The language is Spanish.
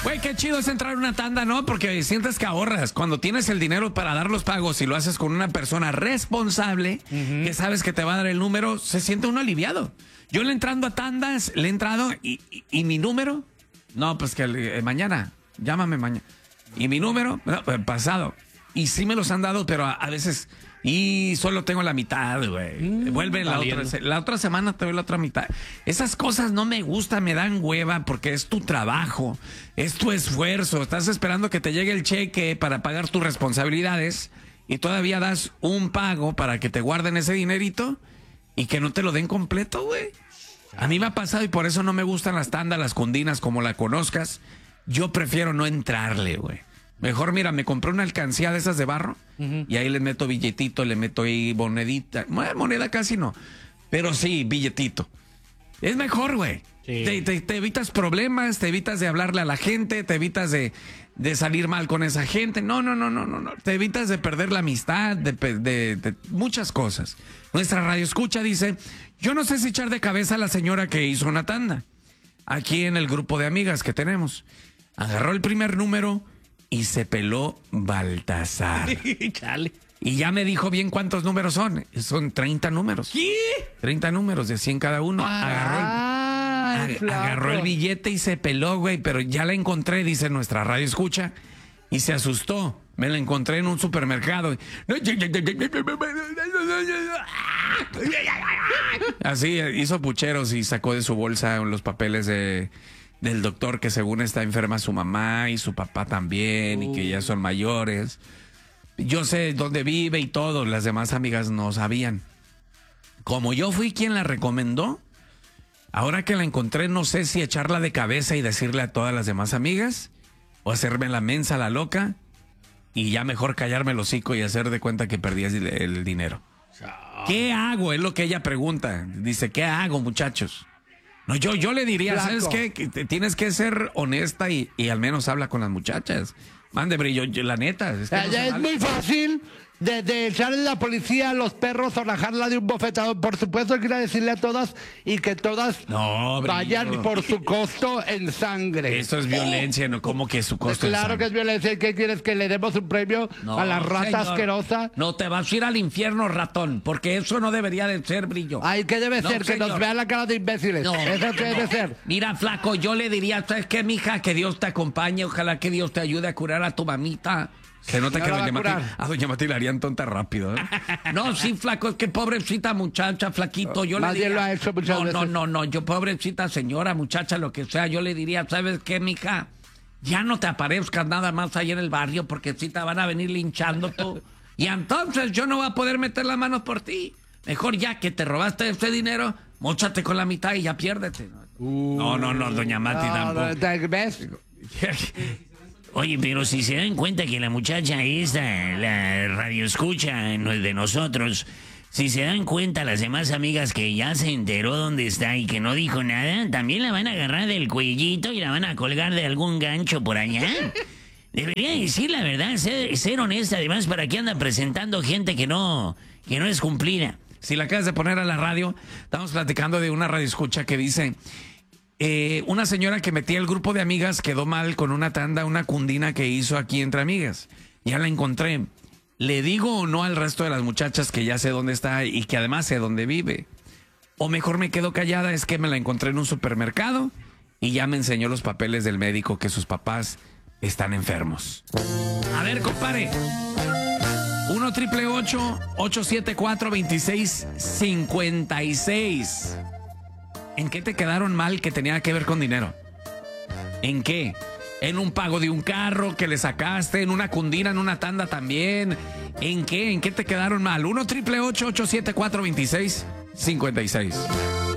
Güey, qué chido es entrar a una tanda, ¿no? Porque sientes que ahorras. Cuando tienes el dinero para dar los pagos y lo haces con una persona responsable, que sabes que te va a dar el número, se siente uno aliviado. Yo le entrando a tandas, le he entrado y mi número, no, pues que mañana, llámame mañana. Y mi número, no, pasado. Y sí me los han dado, pero a veces... Y solo tengo la mitad, güey. Vuelve la otra semana, te doy la otra mitad. Esas cosas no me gustan, me dan hueva porque es tu trabajo, es tu esfuerzo. Estás esperando que te llegue el cheque para pagar tus responsabilidades y todavía das un pago para que te guarden ese dinerito y que no te lo den completo, güey. A mí me ha pasado y por eso no me gustan las tandas, las cundinas, como la conozcas. Yo prefiero no entrarle, güey. Mejor, mira, me compré una alcancía de esas de barro y ahí le meto billetito, le meto ahí monedita. Moneda casi no, pero sí, billetito. Es mejor, güey. Sí. Te evitas problemas, te evitas de hablarle a la gente, te evitas de salir mal con esa gente. No. Te evitas de perder la amistad, de muchas cosas. Nuestra radio escucha dice, yo no sé si echar de cabeza a la señora que hizo una tanda. Aquí en el grupo de amigas que tenemos. Agarró el primer número... y se peló Baltasar. Chale. Y ya me dijo bien cuántos números son. Son 30 números. ¿Qué? 30 números de 100 cada uno. Agarró el billete y se peló, güey. Pero ya la encontré, dice nuestra radio escucha. Y se asustó. Me la encontré en un supermercado. Así hizo pucheros y sacó de su bolsa los papeles del doctor que según está enferma su mamá y su papá también y que ya son mayores. Yo sé dónde vive y todo, las demás amigas no sabían. Como yo fui quien la recomendó, ahora que la encontré no sé si echarla de cabeza y decirle a todas las demás amigas o hacerme la mensa, la loca, y ya mejor callarme el hocico y hacer de cuenta que perdí el dinero. ¿Qué hago? Es lo que ella pregunta. Dice, ¿qué hago, muchachos? No, yo le diría, Flaco, ¿sabes qué? Que tienes que ser honesta y al menos habla con las muchachas. Mande, Brillo, la neta. Es que es muy fácil de echarle a la policía a los perros o rajarla de un bofetadón. Por supuesto, quiero decirle a todas y que todas vayan por su costo en sangre. Eso es violencia, ¿no? ¿Cómo que su costo en sangre? Claro que es violencia. ¿Qué quieres? ¿Que le demos un premio a la rata señor asquerosa? No te vas a ir al infierno, ratón, porque eso no debería de ser, Brillo. Ay, ¿qué debe ser? Señor. Que nos vean la cara de imbéciles. No, eso qué debe ser. Mira, flaco, yo le diría, ¿sabes qué, mija? Que Dios te acompañe, ojalá que Dios te ayude a curar a tu mamita. Se nota que a doña Mati le harían tonta rápido, ¿eh? No, sí, flaco, es que pobrecita muchacha, flaquito, yo le diría... Nadie lo ha hecho muchas veces. No, yo pobrecita señora, muchacha, lo que sea, yo le diría, ¿sabes qué, mija? Ya no te aparezcas nada más ahí en el barrio porque sí te van a venir linchando tú. Y entonces yo no voy a poder meter las manos por ti. Mejor ya que te robaste ese dinero, móchate con la mitad y ya piérdete. No, doña Mati tampoco. ¿Ves? Oye, pero si se dan cuenta que la muchacha esta, la radio escucha de nosotros, si se dan cuenta las demás amigas que ya se enteró dónde está y que no dijo nada, también la van a agarrar del cuellito y la van a colgar de algún gancho por allá. Debería decir la verdad, ser honesta, además, ¿para qué anda presentando gente que no es cumplida? Si la acabas de poner a la radio, estamos platicando de una radio escucha que dice... una señora que metía el grupo de amigas quedó mal con una tanda, una cundina que hizo aquí entre amigas. Ya la encontré. ¿Le digo o no al resto de las muchachas que ya sé dónde está y que además sé dónde vive? O mejor me quedo callada, es que me la encontré en un supermercado y ya me enseñó los papeles del médico que sus papás están enfermos. A ver, compadre. 1-888-874-2656. ¿En qué te quedaron mal que tenía que ver con dinero? ¿En qué? ¿En un pago de un carro que le sacaste? ¿En una cundina, en una tanda también? ¿En qué? ¿En qué te quedaron mal? 1-888-874-2656.